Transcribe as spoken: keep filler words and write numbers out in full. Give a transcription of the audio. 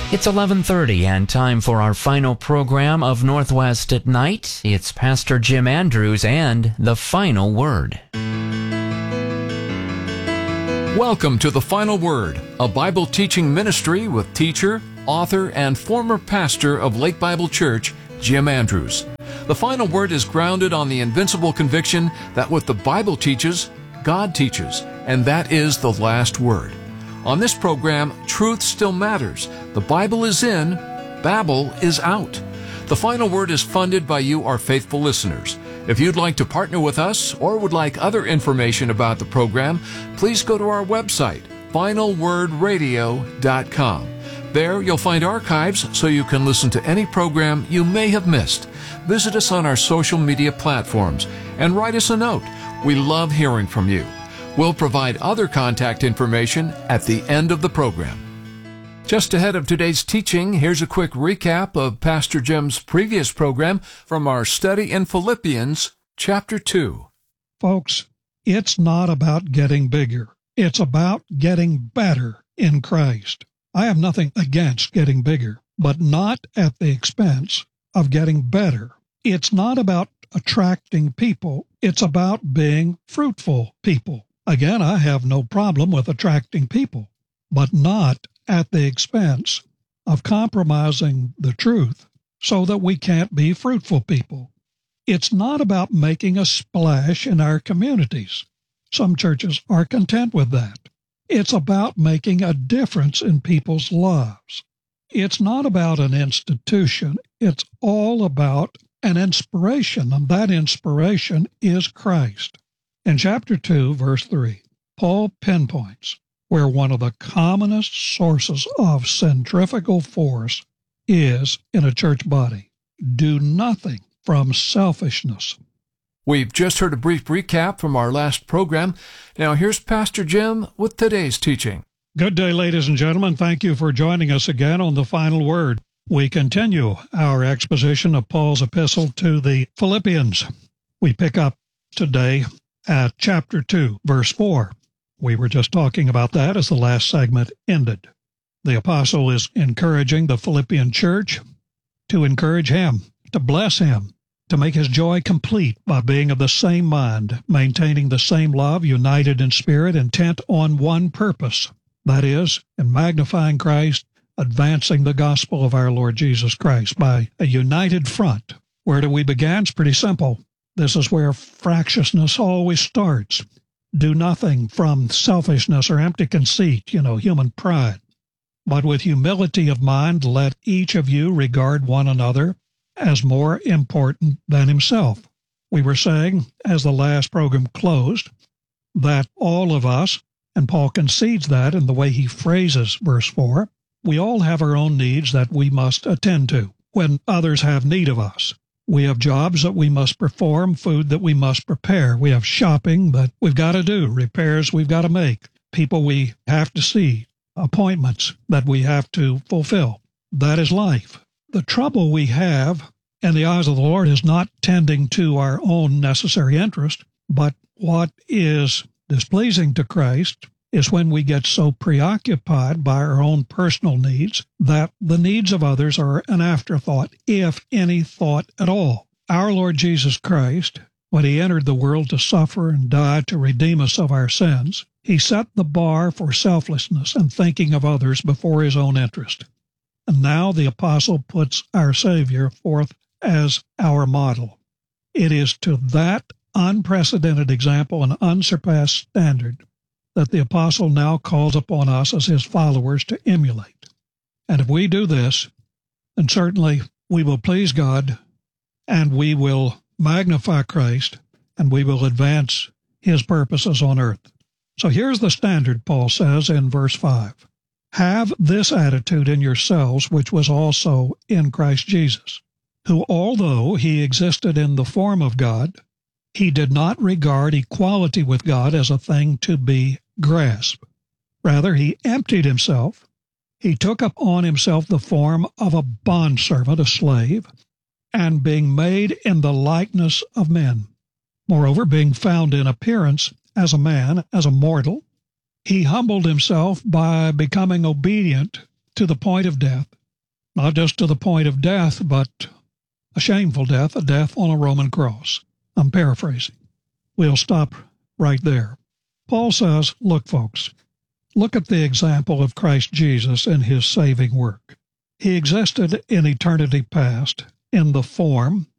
It's eleven thirty and time for our final program of Northwest at Night. It's Pastor Jim Andrews and The Final Word. Welcome to The Final Word, a Bible teaching ministry with teacher, author, and former pastor of Lake Bible Church, Jim Andrews. The Final Word is grounded on the invincible conviction that what the Bible teaches, God teaches, and that is the last word. On this program, truth still matters. The Bible is in, Babel is out. The Final Word is funded by you, our faithful listeners. If you'd like to partner with us or would like other information about the program, please go to our website, final word radio dot com. There you'll find archives so you can listen to any program you may have missed. Visit us on our social media platforms and write us a note. We love hearing from you. We'll provide other contact information at the end of the program. Just ahead of today's teaching, here's a quick recap of Pastor Jim's previous program from our study in Philippians chapter two. Folks, it's not about getting bigger. It's about getting better in Christ. I have nothing against getting bigger, but not at the expense of getting better. It's not about attracting people. It's about being fruitful people. Again, I have no problem with attracting people, but not at the expense of compromising the truth so that we can't be fruitful people. It's not about making a splash in our communities. Some churches are content with that. It's about making a difference in people's lives. It's not about an institution. It's all about an inspiration, and that inspiration is Christ. In chapter two, verse three, Paul pinpoints where one of the commonest sources of centrifugal force is in a church body. Do nothing from selfishness. We've just heard a brief recap from our last program. Now here's Pastor Jim with today's teaching. Good day, ladies and gentlemen. Thank you for joining us again on The Final Word. We continue our exposition of Paul's epistle to the Philippians. We pick up today at chapter two, verse four. We were just talking about that as the last segment ended. The apostle is encouraging the Philippian church to encourage him, to bless him, to make his joy complete by being of the same mind, maintaining the same love, united in spirit, intent on one purpose. That is, in magnifying Christ, advancing the gospel of our Lord Jesus Christ by a united front. Where do we begin? It's pretty simple. This is where fractiousness always starts. Do nothing from selfishness or empty conceit, you know, human pride. But with humility of mind, let each of you regard one another as more important than himself. We were saying, as the last program closed, that all of us, and Paul concedes that in the way he phrases verse four, we all have our own needs that we must attend to when others have need of us. We have jobs that we must perform, food that we must prepare. We have shopping that we've got to do, repairs we've got to make, people we have to see, appointments that we have to fulfill. That is life. The trouble we have in the eyes of the Lord is not tending to our own necessary interest, but what is displeasing to Christ is when we get so preoccupied by our own personal needs that the needs of others are an afterthought, if any thought at all. Our Lord Jesus Christ, when he entered the world to suffer and die to redeem us of our sins, he set the bar for selflessness and thinking of others before his own interest. And now the apostle puts our Savior forth as our model. It is to that unprecedented example and unsurpassed standard that the apostle now calls upon us as his followers to emulate. And if we do this, then certainly we will please God, and we will magnify Christ, and we will advance his purposes on earth. So here's the standard, Paul says in verse five. Have this attitude in yourselves, which was also in Christ Jesus, who, although he existed in the form of God, he did not regard equality with God as a thing to be grasped. Rather, he emptied himself. He took upon himself the form of a bondservant, a slave, and being made in the likeness of men. Moreover, being found in appearance as a man, as a mortal, he humbled himself by becoming obedient to the point of death, not just to the point of death, but a shameful death, a death on a Roman cross. I'm paraphrasing. We'll stop right there. Paul says, look, folks, look at the example of Christ Jesus and his saving work. He existed in eternity past in the form